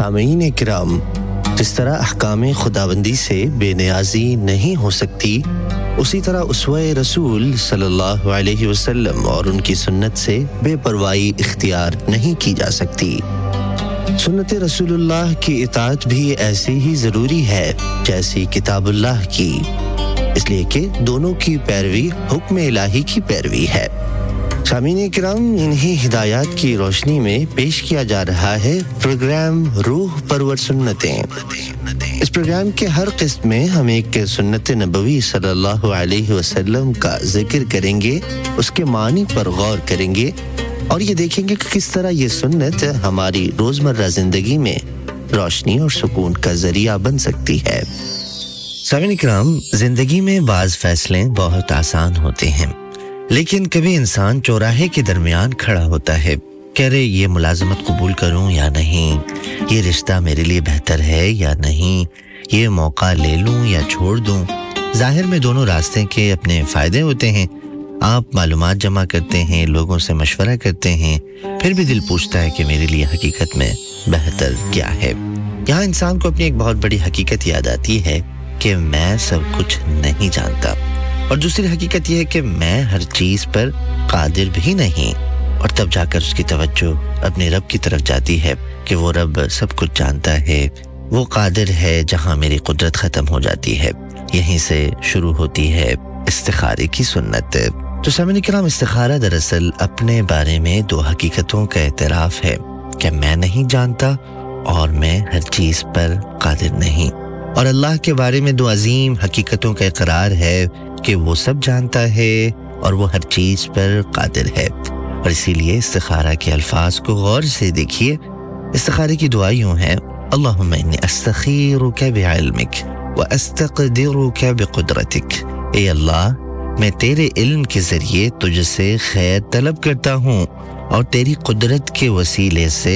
सामीन किराम, जिस तरह अहकाम खुदाबंदी से बेनियाजी नहीं हो सकती, उसी तरह उसवे रसूल सल्लल्लाहु अलैहि वसल्लम और उनकी सुन्नत से बेपरवाही इख्तियार नहीं की जा सकती। सुन्नत रसूलुल्लाह की इताअत भी ऐसी ही ज़रूरी है जैसी किताबुल्लाह की, इसलिए कि दोनों की पैरवी हुक्म इलाही की पैरवी है। सामीन किराम, इन्हीं हिदायत की रोशनी में पेश किया जा रहा है प्रोग्राम रूह परवर सुन्नतें। इस प्रोग्राम के हर किस्त में हम एक सुन्नत नबवी सल्लल्लाहु अलैहि वसल्लम का जिक्र करेंगे, उसके मानी पर गौर करेंगे और ये देखेंगे कि किस तरह ये सुन्नत हमारी रोजमर्रा जिंदगी में रोशनी और सुकून का जरिया बन सकती है। सामीन किराम, जिंदगी में बाज फैसले बहुत आसान होते हैं, लेकिन कभी इंसान चौराहे के दरमियान खड़ा होता है, कह रहे ये मुलाजमत कबूल करूं या नहीं, ये रिश्ता मेरे लिए बेहतर है या नहीं, ये मौका ले लूं या छोड़ दूं। जाहिर में दोनों रास्ते के अपने फायदे होते हैं। आप मालूमात जमा करते हैं, लोगों से मशवरा करते हैं, फिर भी दिल पूछता है कि मेरे लिए हकीकत में बेहतर क्या है। यहाँ इंसान को अपनी एक बहुत बड़ी हकीकत याद आती है कि मैं सब कुछ नहीं जानता, और दूसरी हकीकत यह है कि मैं हर चीज पर कादिर भी नहीं, और तब जाकर उसकी तवज्जो अपने रब की तरफ जाती है कि वो रब सब कुछ जानता है, वो कादिर है जहां मेरी कुदरत खत्म हो जाती है। यहीं से शुरू होती है इस्तिखारे की सुन्नत। तो सामीन किराम, इस्तिखारा दरअसल अपने बारे में दो हकीकतों का एतराफ है कि मैं नहीं जानता और मैं हर चीज पर कादिर नहीं, और अल्लाह के बारे में दो अजीम हकीकतों का इकरार है कि वो सब जानता है और वो हर चीज पर कादिर है। और इसीलिए इस्तिखारा के अल्फाज को गौर से देखिए। इस्तिखारे की दुआ यूं है, अल्लाहुम्मा इन्नी अस्तखीरुका बिइल्मिक व अस्तक़दिरुका बिक़ुदरतिक। ए अल्लाह, मैं तेरे इल्म के जरिए तुझसे खैर तलब करता हूँ और तेरी कुदरत के वसीले से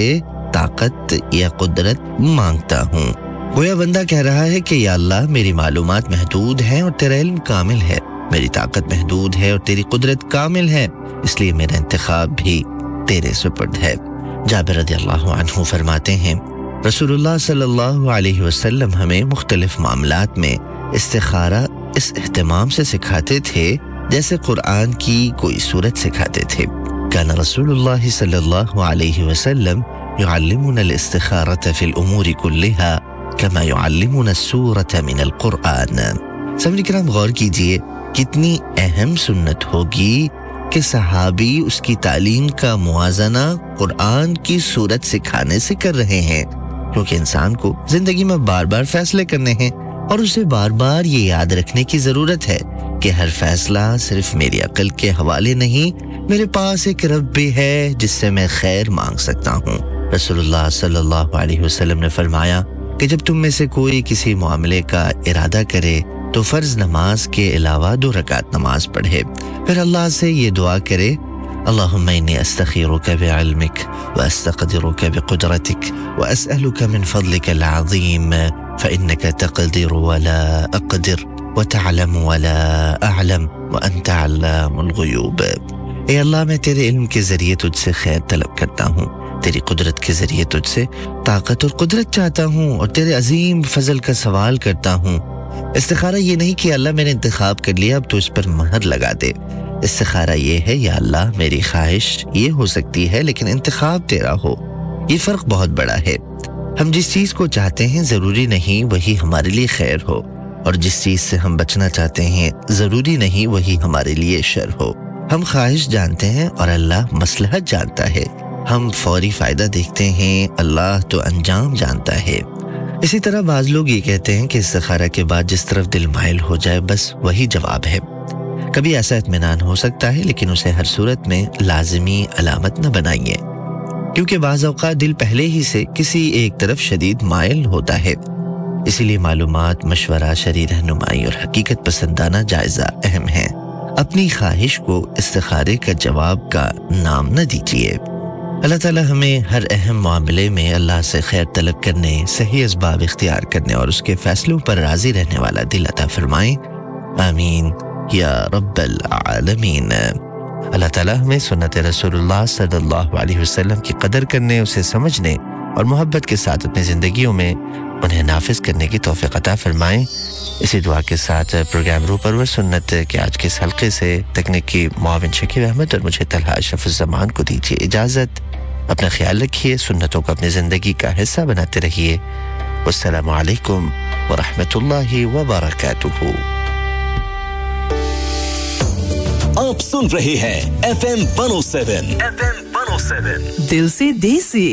ताकत या कुदरत मांगता हूँ। गोया बंदा कह रहा है कि या अल्लाह, मेरी मालूमात महदूद हैं और तेरा इल्म कामिल है, मेरी ताकत महदूद है और तेरी कुदरत कामिल है, इसलिए मेरा इंतखाब भी तेरे सुपुर्द है। जाबिर रज़ियल्लाहु अन्हु फरमाते हैं, रसूलुल्लाह सल्लल्लाहु अलैहि वसल्लम हमें मुख्तलिफ मामलात में इस्तिखारा इस एहतमाम से सिखाते थे जैसे कुरान की कोई सूरत सिखाते थे। काना रसूलुल्लाह सल्लल्लाहु अलैहि वसल्लम युअल्लिमुना अल-इस्तिखारता फिल उमूरि कुल्लिहा कमा युअल्लिमुना सूरता मिनल कुरान। सामीन किराम, गौर कीजिए कितनी अहम सुन्नत होगी कि सहाबी उसकी तालीम का मुआजना कुरान की सूरत सिखाने से कर रहे हैं, क्योंकि इंसान को जिंदगी में बार बार फैसले करने हैं और उसे बार बार ये याद रखने की जरूरत है कि हर फैसला सिर्फ मेरी अकल के हवाले नहीं, मेरे पास एक रब भी है जिससे मैं खैर मांग सकता हूँ। रसूलुल्लाह सल्लल्लाहु अलैहि वसल्लम ने फरमाया कि जब तुम में से कोई किसी मामले का इरादा करे तो फर्ज नमाज के अलावा 2 रकात नमाज पढ़े, फिर अल्लाह से ये दुआ करे, अल्लाहुम्मा इन्नी अस्तखीरुका बिइल्मिक व अस्तक़दिरुका बिक़ुदरतिक व अस्अलुका मिन फ़ज़लिका अल-अज़ीम फ़इन्नका तक़दिरु व ला अक़दिर व तअलमु व ला अअलम व अंता अल्लामुल ग़ुयूब। ए अल्लाह, मैं तेरे इल्म के जरिए तुझसे खैर तलब करता हूँ, तेरी कुदरत के जरिए तुझसे ताकत और कुदरत चाहता हूँ और तेरे अजीम फजल का सवाल करता हूँ। इस्तिखारा ये नहीं कि अल्लाह मैंने इंतखाब कर लिया, अब तो इस पर महर लगा दे। इस्तिखारा ये है, या अल्लाह, मेरी ख्वाहिश ये हो सकती है लेकिन इंतखाब तेरा हो। ये फर्क बहुत बड़ा है। हम जिस चीज को चाहते हैं जरूरी नहीं वही हमारे लिए खैर हो, और जिस चीज से हम बचना चाहते हैं जरूरी नहीं वही हमारे लिए शर हो। हम ख्वाहिश जानते हैं और अल्लाह मसलहत जानता है। हम फौरी फायदा देखते हैं, अल्लाह तो अंजाम जानता है। इसी तरह बाज लोग ये कहते हैं कि इस्तिखारा के बाद जिस तरफ दिल माइल हो जाए बस वही जवाब है। कभी ऐसा इत्मीनान हो सकता है, लेकिन उसे हर सूरत में लाजिमी अलामत न बनाइए, क्योंकि बाज़ औक़ात दिल पहले ही से किसी एक तरफ शदीद माइल होता है। इसीलिए मालूमात, मशवरा, शरई रहनुमाई और हकीकत पसंदाना जायजा अहम है। अपनी ख्वाहिश को इस्तिखारे का जवाब का नाम न दीजिए। अल्लाह ताला हमें हर अहम मामले में अल्लाह से खैर तलब करने, सही असबाब इख्तियार करने और उसके फैसलों पर राजी रहने वाला दिल अता फरमाए। आमीन या रब्बल आलमीन। अल्लाह ताला हमें सुन्नत रसूलुल्लाह सल्लल्लाहु अलैहि वसल्लम की कदर करने, उसे समझने और मोहब्बत के साथ अपनी ज़िंदगियों में उन्हें नाफिज करने की तौफीक अता फरमाएं। इसी दुआ के साथ प्रोग्राम रूपरवर सुन्नत के आज के इस हल्के से तकनीकी मुआविन शकील अहमद और मुझे तलहा अशरफुज़्ज़मान को दीजिए इजाज़त। अपना ख्याल रखिए, सुन्नतों को अपनी ज़िंदगी का हिस्सा बनाते रहिए। अस्सलामु अलैकुम व रहमतुल्लाहि व बरकातुहू। आप सुन रहे हैं FM 107 दिल से देसी।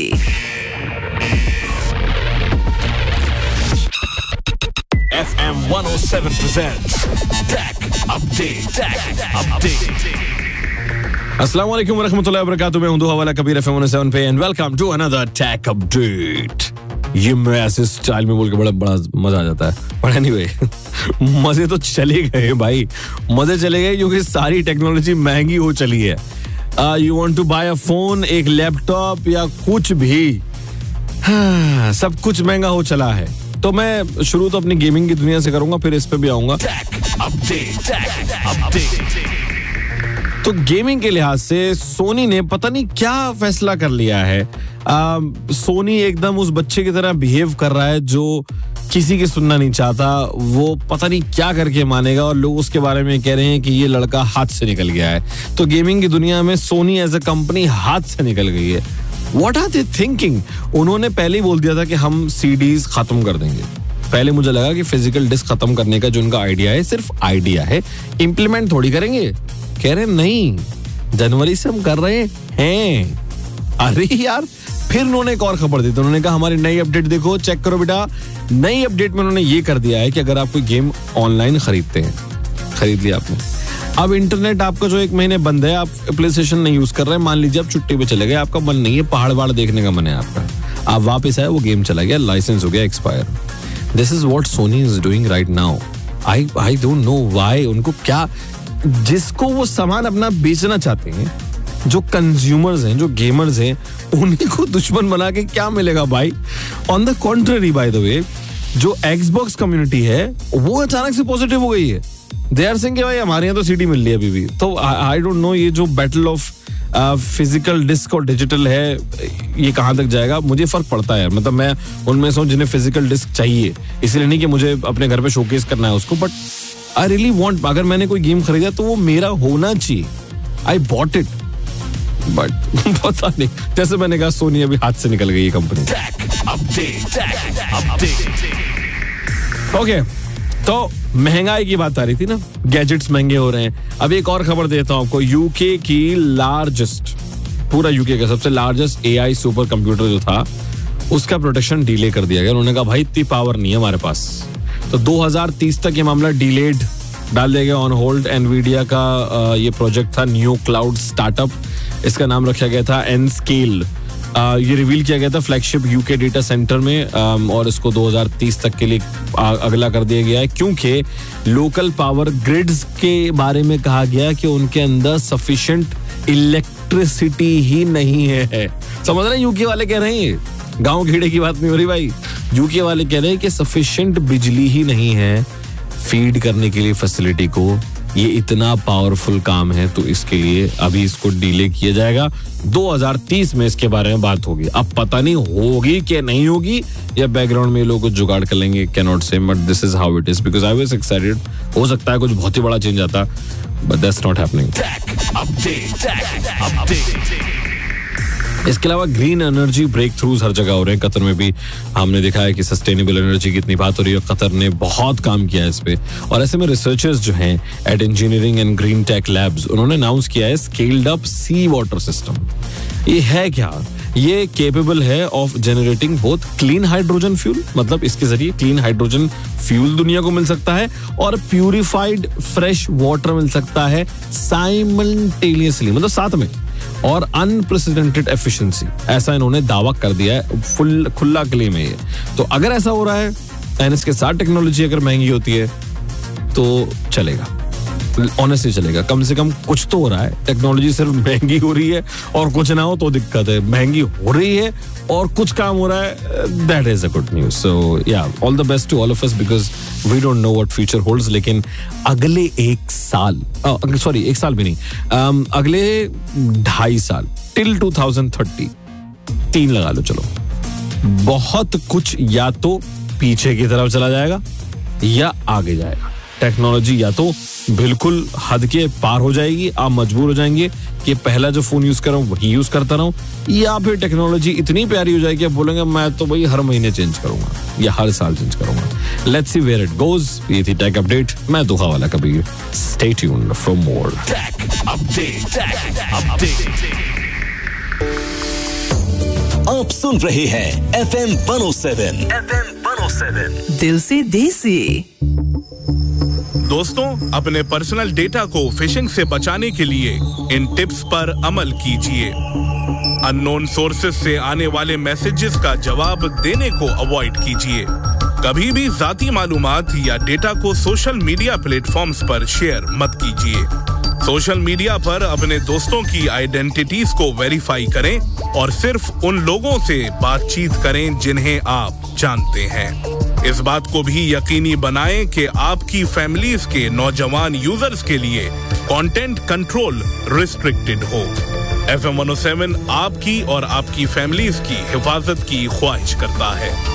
FM 107 presents Tech Update. अस्सलाम वालेकुम व रहमतुल्लाहि व बरकातुहू। मैं हूं हवाला कबीर FM 107 पे and welcome to another take update. ये मैं ऐसे स्टाइल में बोल के बड़ा मजा आ जाता है। पर एनीवे मजे तो चले गए भाई, मजे चले गए क्योंकि सारी टेक्नोलॉजी महंगी हो चली है। You want to bye a phone, एक लैपटॉप या कुछ भी, सब कुछ महंगा हो चला है। तो मैं शुरू तो अपनी गेमिंग की दुनिया से करूंगा, फिर इस पे भी आऊंगा। तो गेमिंग के लिहाज से सोनी ने पता नहीं क्या फैसला कर लिया है। सोनी एकदम उस बच्चे की तरह बिहेव कर रहा है जो किसी की सुनना नहीं चाहता। वो पता नहीं क्या करके मानेगा और लोग उसके बारे में कह रहे हैं कि ये लड़का हाथ से निकल गया है। तो गेमिंग की दुनिया में सोनी एज अ कंपनी हाथ से निकल गई है। What are they thinking? उन्होंने पहले ही बोल दिया था कि हम सीडीज खत्म कर देंगे। पहले मुझे लगा कि फिजिकल डिस्क खत्म करने का जो उनका आइडिया है सिर्फ आइडिया है, इम्प्लीमेंट थोड़ी करेंगे। कह रहे नहीं, जनवरी से हम कर रहे हैं। अरे यार, फिर उन्होंने एक और खबर दी। तो उन्होंने कहा हमारी नई अपडेट देखो, चेक करो बेटा। नई अपडेट में उन्होंने ये कर दिया है कि अगर आप कोई गेम ऑनलाइन खरीदते हैं, खरीद लिया आपने, अब इंटरनेट आपका जो 1 महीने बंद है, आप प्ले स्टेशन नहीं यूज कर रहे हैं, मान लीजिए आप छुट्टी पे चले गए, आपका मन नहीं है, पहाड़ वहाड़ देखने का मन है आपका, आप वापस आए, वो गेम चला गया, लाइसेंस हो गया expire. This is what Soni is doing right now. I don't know why. उनको क्या, जिसको वो सामान अपना बेचना चाहते हैं, जो कंज्यूमर्स हैं, जो गेमर्स हैं, उन्हीं को दुश्मन बना के क्या मिलेगा भाई। On the contrary by the way, जो एक्सबॉक्स कम्युनिटी है वो अचानक से पॉजिटिव हो गई है। दे आर सेइंग कि भाई हमारे यहाँ तो सीडी मिल रही है अभी भी। तो आई डोंट नो ये जो बैटल ऑफ फिजिकल डिस्क और डिजिटल है, ये कहाँ तक जाएगा। मुझे फर्क पड़ता है, मतलब मैं उनमें से हूँ जिन्हें फिजिकल डिस्क चाहिए, इसलिए नहीं कि मुझे अपने घर पे शोकेस करना है उसको, बट आई रियली वांट, अगर मैंने कोई गेम खरीदा तो वो मेरा होना चाहिए। आई बॉट इट, बट पता नहीं, जैसे मैंने कहा सोनी अभी हाथ से निकल गई ये कंपनी। ओके, तो महंगाई की बात आ रही थी ना, गैजेट्स महंगे हो रहे हैं। अब एक और खबर देता हूं आपको। यूके की लार्जेस्ट, पूरा यूके का सबसे लार्जेस्ट एआई सुपर कंप्यूटर जो था, उसका प्रोडक्शन डिले कर दिया गया। उन्होंने कहा भाई इतनी पावर नहीं है हमारे पास। तो 2030 तक ये मामला डिलेड डाल दिया गया, ऑन होल्ड। एनवीडिया का ये प्रोजेक्ट था, न्यू क्लाउड स्टार्टअप, इसका नाम रखा गया था एनस्केल। ये रिवील किया गया था फ्लैगशिप यूके डेटा सेंटर में, और इसको 2030 तक के लिए अगला कर दिया गया है, क्योंकि लोकल पावर ग्रिड्स के बारे में कहा गया कि उनके अंदर सफिशिएंट इलेक्ट्रिसिटी ही नहीं है। समझ रहे हैं, यूके वाले कह रहे हैं, गांव घेड़े की बात नहीं हो रही भाई, यूके वाले कह रहे हैं कि सफिशिएंट बिजली ही नहीं है फीड करने के लिए फैसिलिटी को। ये इतना पावरफुल काम है, तो इसके लिए अभी इसको डिले किया जाएगा। 2030 में इसके बारे में बात होगी। अब पता नहीं होगी कि नहीं होगी, या बैकग्राउंड में लोग कुछ जुगाड़ कर लेंगे, कैन नॉट से, but this is how it is, because I was excited. हो सकता है कुछ बहुत ही बड़ा चेंज आता, बट दैट्स नॉट हैपनिंग। इसके अलावा ग्रीन एनर्जी ब्रेक थ्रूज हर जगह हो रहे हैं। कतर में भी हमने देखा है कि सस्टेनेबल एनर्जी की इतनी बात हो रही है, कतर ने बहुत काम किया है इस पे। और ऐसे में रिसर्चर्स जो हैं eight engineering and green Tech Labs, उन्होंने अनाउंस किया है स्केल्ड अप सी वाटर सिस्टम। ये है क्या? ये केपेबल है of generating both clean hydrogen fuel, मतलब इसके जरिए क्लीन हाइड्रोजन फ्यूल दुनिया को मिल सकता है, और प्यूरिफाइड फ्रेश वाटर मिल सकता है साइमल्टेनियसली, मतलब साथ में, और अनप्रेसिडेंटेड एफिशिएंसी, ऐसा इन्होंने दावा कर दिया है। फुल खुला क्लेम है ये। तो अगर ऐसा हो रहा है एंड इसके साथ टेक्नोलॉजी अगर महंगी होती है तो चलेगा, ऑनेस्टली चलेगा। कम से कम कुछ तो हो रहा है। टेक्नोलॉजी सिर्फ महंगी हो रही है और कुछ ना हो तो दिक्कत है। महंगी हो रही है और कुछ काम हो रहा है, that is a good news. सो या, all the best to all of us, because we don't know what future holds. लेकिन अगले एक साल भी नहीं, अगले 2.5 साल टिल 2030, 3 लगा लो, चलो बहुत कुछ या तो पीछे की तरफ चला जाएगा या आगे जाएगा। टेक्नोलॉजी या तो बिल्कुल हद के पार हो जाएगी, आप मजबूर हो जाएंगे कि पहला जो फोन यूज कर रहा हूं वही यूज करता रहूं, या फिर टेक्नोलॉजी इतनी प्यारी हो जाएगी आप बोलेंगे मैं तो भाई हर महीने चेंज करूंगा या हर साल चेंज करूंगा। Let's see where it goes. ये थी टेक अपडेट, मैं दुहा वाला Kabir. Stay tuned for more take update. आप सुन रहे हैं FM 107 दिल से देसी। दोस्तों, अपने पर्सनल डेटा को फिशिंग से बचाने के लिए इन टिप्स पर अमल कीजिए। अननोन सोर्सेज से आने वाले मैसेजेस का जवाब देने को अवॉइड कीजिए। कभी भी जाती मालूमात या डेटा को सोशल मीडिया प्लेटफॉर्म्स पर शेयर मत कीजिए। सोशल मीडिया पर अपने दोस्तों की आइडेंटिटीज को वेरीफाई करें और सिर्फ उन लोगों से बातचीत करें जिन्हें आप जानते हैं। इस बात को भी यकीनी बनाएं कि आपकी फैमिलीज के नौजवान यूजर्स के लिए कंटेंट कंट्रोल रिस्ट्रिक्टेड हो। FM 107 आपकी और आपकी फैमिलीज की हिफाजत की ख्वाहिश करता है।